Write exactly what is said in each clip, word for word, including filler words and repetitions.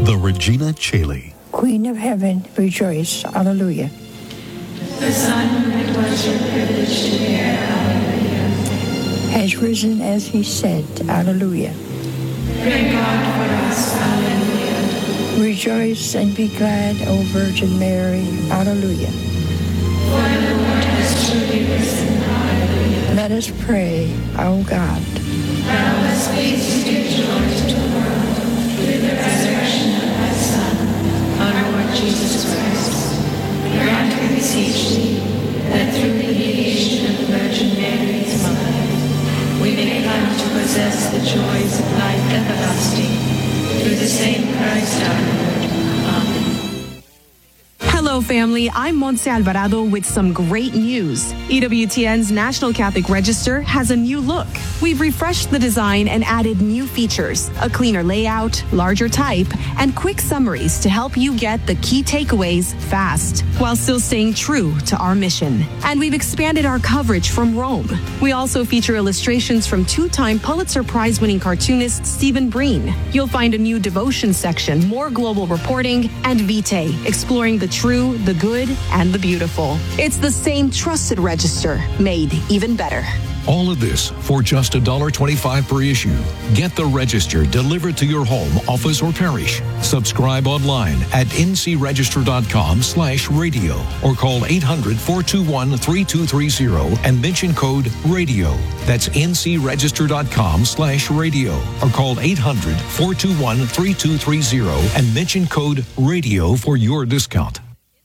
the Regina Caeli. Queen of Heaven, rejoice. Hallelujah. The Son whom it was your privilege to bear, hallelujah, has risen as he said, hallelujah. Pray God for us, hallelujah. Rejoice and be glad, O Virgin Mary, hallelujah. For the Lord has truly risen, hallelujah. Let us pray, O God. Thou hast pleased to give joy to the world through the resurrection of thy Son, our Lord Jesus Christ. Grant, we beseech thee, that through the mediation of the Virgin Mary, his mother, we may come to possess the joys of life everlasting, through the same Christ our Lord. Amen. Hello, family. I'm Montse Alvarado with some great news. E W T N's National Catholic Register has a new look. We've refreshed the design and added new features, a cleaner layout, larger type, and quick summaries to help you get the key takeaways fast, while still staying true to our mission. And we've expanded our coverage from Rome. We also feature illustrations from two-time Pulitzer Prize-winning cartoonist Stephen Breen. You'll find a new devotion section, more global reporting, and Vitae, exploring the true, the good, and the beautiful. It's the same trusted register, made even better. All of this for just one dollar twenty-five per issue. Get the Register delivered to your home, office, or parish. Subscribe online at ncregister.com slash radio or call eight hundred, four two one, three two three zero and mention code RADIO. That's ncregister.com slash radio or call eight hundred, four two one, three two three zero and mention code RADIO for your discount.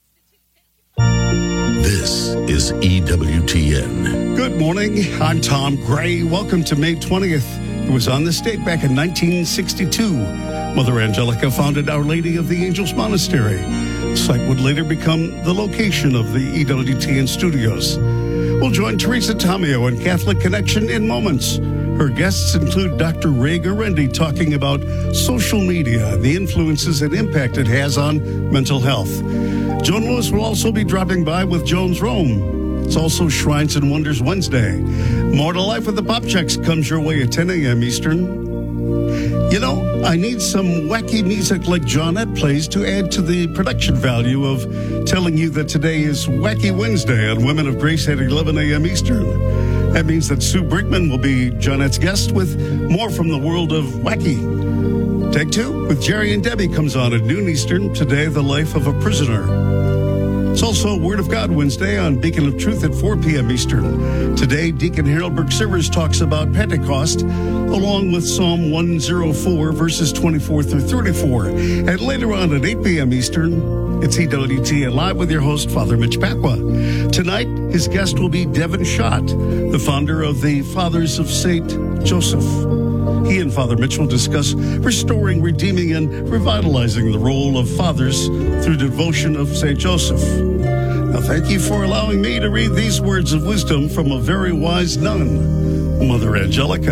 This is E W T N. Good morning. I'm Tom Gray. Welcome to May twentieth. It was on this date back in nineteen sixty-two. Mother Angelica founded Our Lady of the Angels Monastery. The site would later become the location of the E W T N studios. We'll join Teresa Tomeo and Catholic Connection in moments. Her guests include Doctor Ray Guarendi talking about social media, the influences and impact it has on mental health. Joan Lewis will also be dropping by with Joan's Rome. It's also Shrines and Wonders Wednesday. More to Life with the Pop Checks comes your way at ten a.m. Eastern. You know, I need some wacky music like Johnette plays to add to the production value of telling you that today is Wacky Wednesday on Women of Grace at eleven a.m. Eastern. That means that Sue Brinkman will be Johnette's guest with more from the world of wacky. Take Two with Jerry and Debbie comes on at noon Eastern. Today, the life of a prisoner. It's also Word of God Wednesday on Beacon of Truth at four p.m. Eastern. Today, Deacon Harold Burke-Sivers talks about Pentecost, along with Psalm one oh four, verses twenty-four through thirty-four. And later on at eight p.m. Eastern, it's E W T N Live with your host, Father Mitch Pacwa. Tonight, his guest will be Devin Schott, the founder of the Fathers of Saint Joseph. He and Father Mitch will discuss restoring, redeeming, and revitalizing the role of fathers through devotion of Saint Joseph. Now, thank you for allowing me to read these words of wisdom from a very wise nun, Mother Angelica.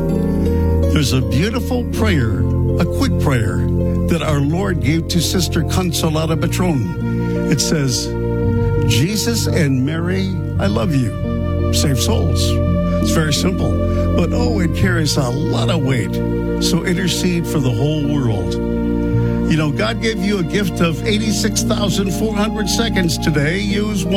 There's a beautiful prayer, a quick prayer, that our Lord gave to Sister Consolata Patron. It says, Jesus and Mary, I love you. Save souls. It's very simple, but oh, it carries a lot of weight. So intercede for the whole world. You know, God gave you a gift of eighty-six thousand four hundred seconds today. Use one.